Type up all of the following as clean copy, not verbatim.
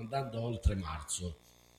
andando oltre marzo.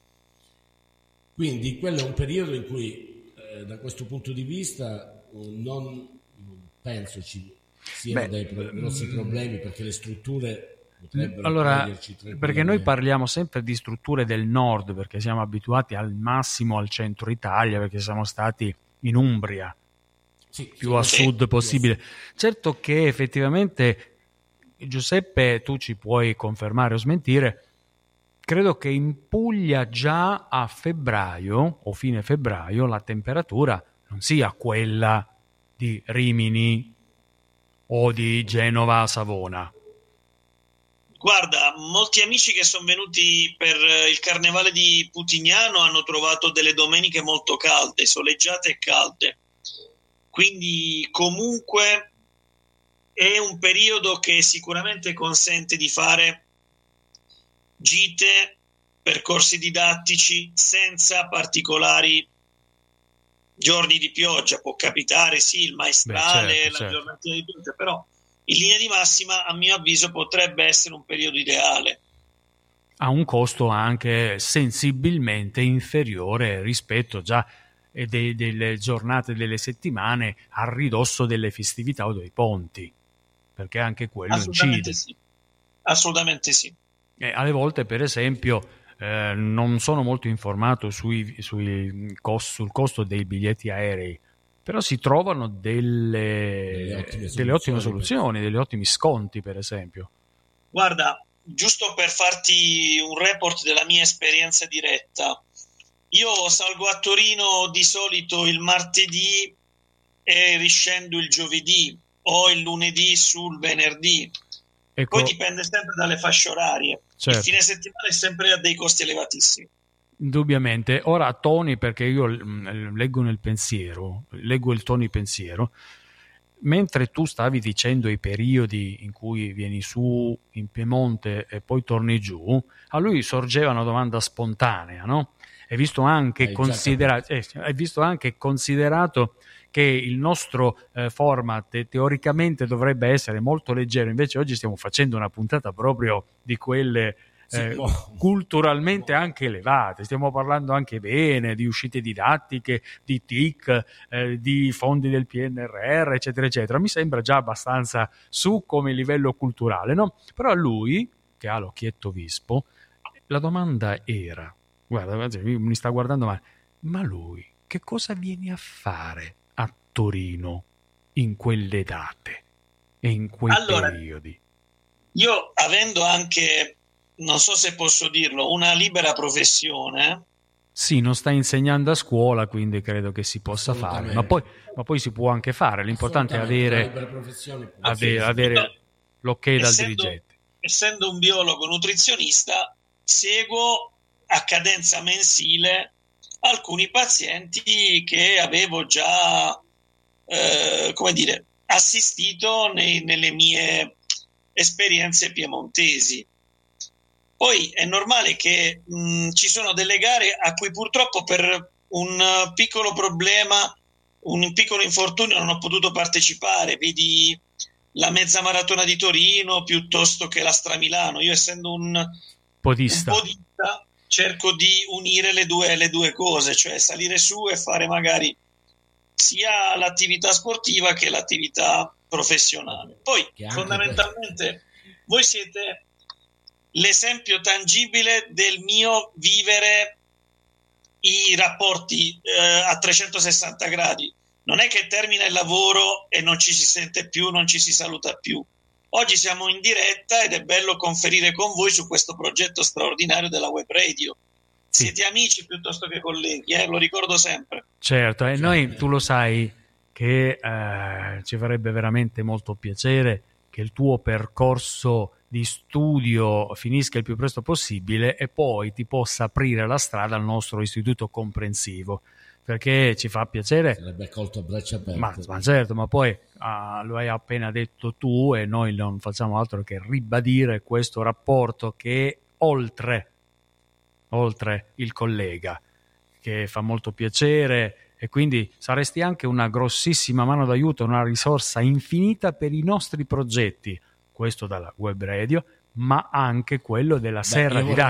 Quindi quello è un periodo in cui da questo punto di vista non penso ci siano dei grossi problemi, perché le strutture potrebbero toglierci tranquillamente. Perché noi parliamo sempre di strutture del nord, perché siamo abituati al massimo al centro Italia, perché siamo stati in Umbria, più a sud possibile. Certo che effettivamente, Giuseppe, tu ci puoi confermare o smentire, credo che in Puglia già a febbraio o fine febbraio la temperatura non sia quella di Rimini o di Genova a Savona. Guarda, molti amici che sono venuti per il carnevale di Putignano hanno trovato delle domeniche molto calde, soleggiate e calde. Quindi comunque è un periodo che sicuramente consente di fare gite, percorsi didattici senza particolari giorni di pioggia. Può capitare, sì, il maestrale, la giornatina di pioggia, però in linea di massima, a mio avviso, potrebbe essere un periodo ideale. Ha un costo anche sensibilmente inferiore rispetto già delle giornate, delle settimane a ridosso delle festività o dei ponti, perché anche quello incide. Sì. Assolutamente sì. Alle volte, per esempio, non sono molto informato sul costo dei biglietti aerei, però si trovano delle ottime soluzioni, degli ottimi sconti, per esempio. Guarda, giusto per farti un report della mia esperienza diretta, io salgo a Torino di solito il martedì e riscendo il giovedì o il lunedì sul venerdì. Ecco. Poi dipende sempre dalle fasce orarie. Certo. Il fine settimana è sempre a dei costi elevatissimi. Indubbiamente. Ora Tony, perché io leggo nel pensiero, leggo il Tony pensiero, mentre tu stavi dicendo i periodi in cui vieni su in Piemonte e poi torni giù, a lui sorgeva una domanda spontanea, no? Hai visto anche considerato che il nostro format teoricamente dovrebbe essere molto leggero, invece oggi stiamo facendo una puntata proprio di quelle culturalmente anche elevate, stiamo parlando anche bene di uscite didattiche, di TIC, di fondi del PNRR, eccetera eccetera. Mi sembra già abbastanza su come livello culturale, no? Però a lui, che ha l'occhietto vispo, la domanda era, guarda, mi sta guardando male, ma lui che cosa viene a fare a Torino in quelle date e in quei periodi? Io, avendo anche, non so se posso dirlo, una libera professione. Sì, non sta insegnando a scuola, quindi credo che si possa fare, ma poi si può anche fare. L'importante è avere l'ok dal dirigente. Essendo un biologo nutrizionista, seguo a cadenza mensile alcuni pazienti che avevo già assistito nelle mie esperienze piemontesi. Poi è normale che ci sono delle gare a cui purtroppo per un piccolo problema, un piccolo infortunio non ho potuto partecipare. Vedi la mezza maratona di Torino piuttosto che la Stramilano. Io, essendo un podista, cerco di unire le due cose, cioè salire su e fare magari sia l'attività sportiva che l'attività professionale. Poi fondamentalmente voi siete l'esempio tangibile del mio vivere i rapporti a 360 gradi. Non è che termina il lavoro e non ci si sente più, non ci si saluta più. Oggi siamo in diretta ed è bello conferire con voi su questo progetto straordinario della web radio. Sì. Siete amici piuttosto che colleghi, lo ricordo sempre. Certo, e noi, tu lo sai che ci farebbe veramente molto piacere che il tuo percorso di studio finisca il più presto possibile e poi ti possa aprire la strada al nostro istituto comprensivo, perché ci fa piacere. Sarebbe accolto a braccia aperte. Ma certo, ma poi lo hai appena detto tu e noi non facciamo altro che ribadire questo rapporto che è oltre il collega, che fa molto piacere, e quindi saresti anche una grossissima mano d'aiuto, una risorsa infinita per i nostri progetti, questo dalla web radio, ma anche quello della serra didattica.